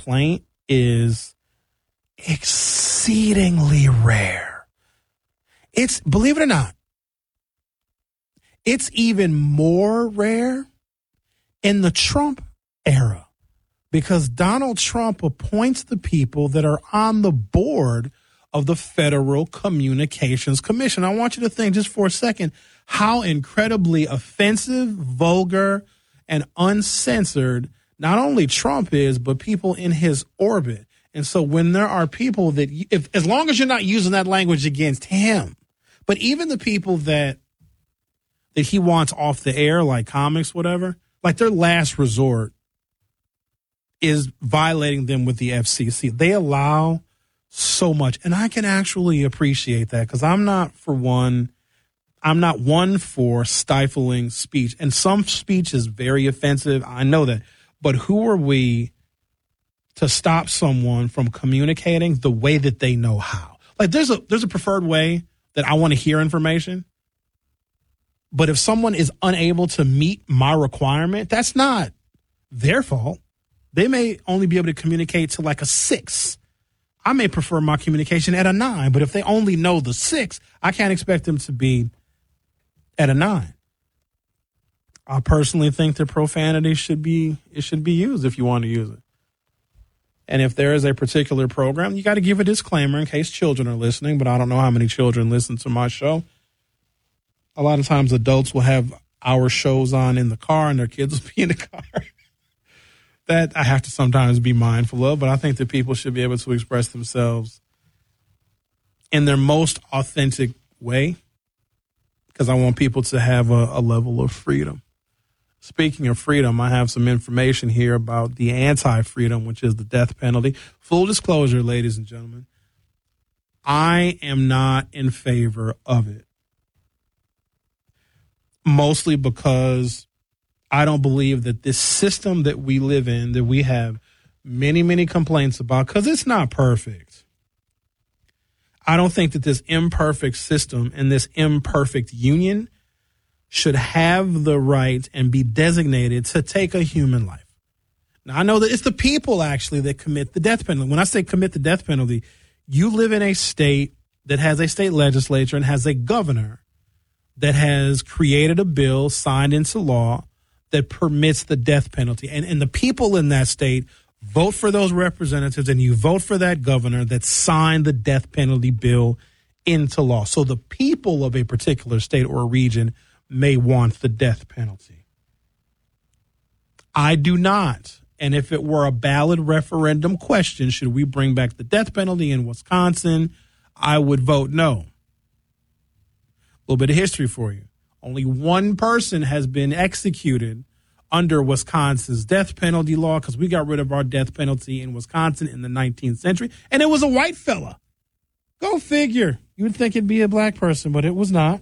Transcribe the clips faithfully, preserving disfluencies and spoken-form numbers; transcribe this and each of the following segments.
complaint is exceedingly rare. It's, believe it or not, it's even more rare in the Trump era because Donald Trump appoints the people that are on the board of the Federal Communications Commission. I want you to think just for a second how incredibly offensive, vulgar, and uncensored not only Trump is, but people in his orbit. And so when there are people that, if as long as you're not using that language against him, but even the people that that he wants off the air, like comics, whatever, like their last resort is violating them with the F C C. They allow so much. And I can actually appreciate that because I'm not for one, I'm not one for stifling speech. And some speech is very offensive. I know that. But who are we to stop someone from communicating the way that they know how? Like there's a there's a preferred way that I want to hear information. But if someone is unable to meet my requirement, that's not their fault. They may only be able to communicate to like a six. I may prefer my communication at a nine, but if they only know the six, I can't expect them to be at a nine. I personally think that profanity should be, it should be used if you want to use it. And if there is a particular program, you got to give a disclaimer in case children are listening, but I don't know how many children listen to my show. A lot of times adults will have our shows on in the car and their kids will be in the car. That I have to sometimes be mindful of, but I think that people should be able to express themselves in their most authentic way because I want people to have a, a level of freedom. Speaking of freedom, I have some information here about the anti-freedom, which is the death penalty. Full disclosure, ladies and gentlemen, I am not in favor of it. Mostly because I don't believe that this system that we live in, that we have many, many complaints about, because it's not perfect. I don't think that this imperfect system and this imperfect union should have the right and be designated to take a human life. Now, I know that it's the people actually that commit the death penalty. When I say commit the death penalty, you live in a state that has a state legislature and has a governor that has created a bill signed into law that permits the death penalty. And, and the people in that state vote for those representatives and you vote for that governor that signed the death penalty bill into law. So the people of a particular state or region may want the death penalty. I do not. And if it were a ballot referendum question, should we bring back the death penalty in Wisconsin? I would vote no. A little bit of history for you. Only one person has been executed under Wisconsin's death penalty law because we got rid of our death penalty in Wisconsin in the nineteenth century, and it was a white fella. Go figure. You would think it'd be a black person, but it was not.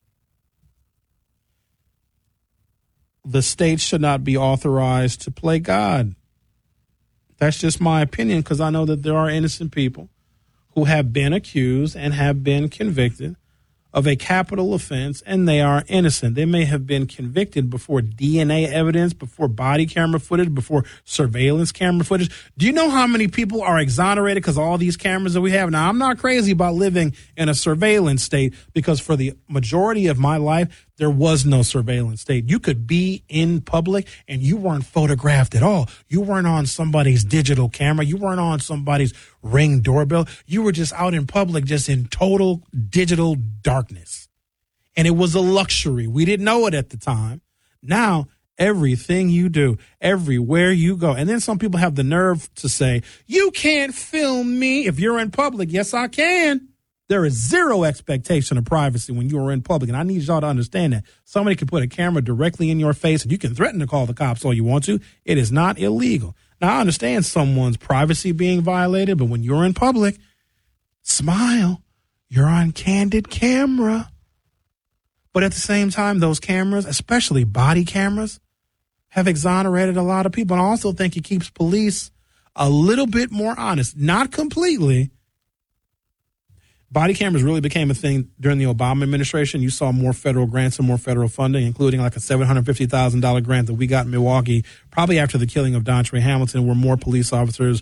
The state should not be authorized to play God. That's just my opinion because I know that there are innocent people who have been accused and have been convicted of a capital offense, and they are innocent. They may have been convicted before D N A evidence, before body camera footage, before surveillance camera footage. Do you know how many people are exonerated because of all these cameras that we have? Now, I'm not crazy about living in a surveillance state because for the majority of my life, there was no surveillance state. You could be in public and you weren't photographed at all. You weren't on somebody's digital camera. You weren't on somebody's Ring doorbell. You were just out in public, just in total digital darkness. And it was a luxury. We didn't know it at the time. Now, everything you do, everywhere you go. And then some people have the nerve to say, you can't film me if you're in public. Yes, I can. There is zero expectation of privacy when you are in public, and I need y'all to understand that. Somebody can put a camera directly in your face, and you can threaten to call the cops all you want to. It is not illegal. Now, I understand someone's privacy being violated, but when you're in public, smile. You're on candid camera. But at the same time, those cameras, especially body cameras, have exonerated a lot of people. And I also think it keeps police a little bit more honest. Not completely. Body cameras really became a thing during the Obama administration. You saw more federal grants and more federal funding, including like a seven hundred fifty thousand dollars grant that we got in Milwaukee, probably after the killing of Dontre Hamilton, where more police officers